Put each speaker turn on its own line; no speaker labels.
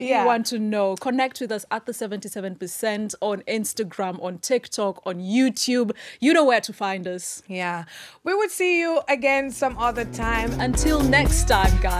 you
Yeah.
want to know, connect with us at the 77% on Instagram, on TikTok, on YouTube. You know where to find us.
Yeah. We would see you again some other time.
Until next time, guys.